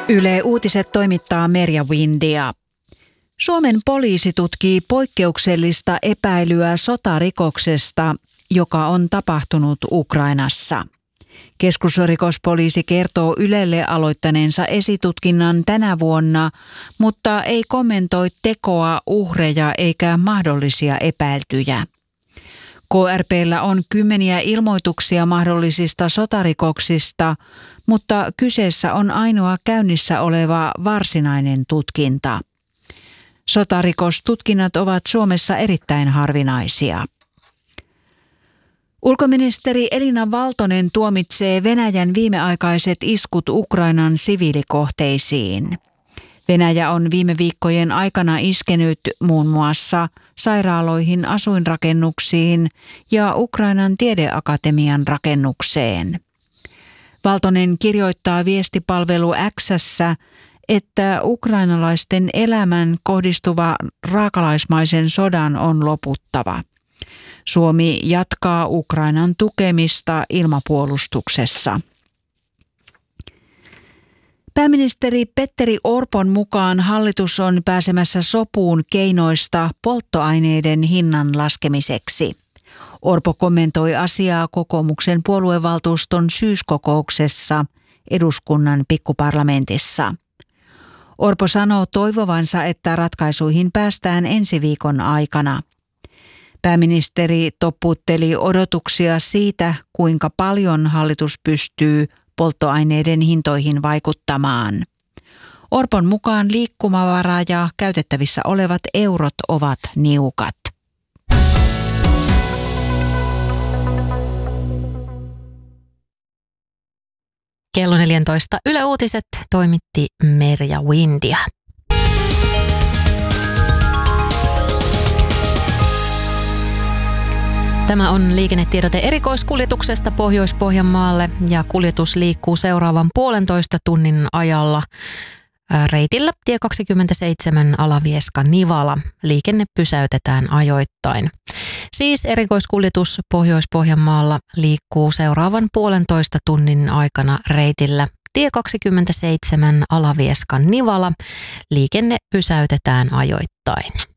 Yle Uutiset toimittaa Merja Windia. Suomen poliisi tutkii poikkeuksellista epäilyä sotarikoksesta, joka on tapahtunut Ukrainassa. Keskusrikospoliisi kertoo Ylelle aloittaneensa esitutkinnan tänä vuonna, mutta ei kommentoi tekoa, uhreja eikä mahdollisia epäiltyjä. KRP:llä on kymmeniä ilmoituksia mahdollisista sotarikoksista, mutta kyseessä on ainoa käynnissä oleva varsinainen tutkinta. Sotarikostutkinnat ovat Suomessa erittäin harvinaisia. Ulkoministeri Elina Valtonen tuomitsee Venäjän viimeaikaiset iskut Ukrainan siviilikohteisiin. Venäjä on viime viikkojen aikana iskenyt muun muassa sairaaloihin, asuinrakennuksiin ja Ukrainan tiedeakatemian rakennukseen. Valtonen kirjoittaa viestipalvelu X:ssä, että ukrainalaisten elämän kohdistuva raakalaismaisen sodan on loputtava. Suomi jatkaa Ukrainan tukemista ilmapuolustuksessa. Pääministeri Petteri Orpon mukaan hallitus on pääsemässä sopuun keinoista polttoaineiden hinnan laskemiseksi. Orpo kommentoi asiaa kokoomuksen puoluevaltuuston syyskokouksessa eduskunnan pikkuparlamentissa. Orpo sanoo toivovansa, että ratkaisuihin päästään ensi viikon aikana. Pääministeri toppuutteli odotuksia siitä, kuinka paljon hallitus pystyy polttoaineiden hintoihin vaikuttamaan. Orpon mukaan liikkumavara ja käytettävissä olevat eurot ovat niukat. Kello 14 Yle Uutiset toimitti Merja Windia. Tämä on liikennetiedote erikoiskuljetuksesta Pohjois-Pohjanmaalle ja kuljetus liikkuu seuraavan 1,5 tunnin ajalla reitillä tie 27 Alavieska-Nivala. Liikenne pysäytetään ajoittain. Siis erikoiskuljetus Pohjois-Pohjanmaalla liikkuu seuraavan 1,5 tunnin aikana reitillä tie 27 Alavieska-Nivala. Liikenne pysäytetään ajoittain.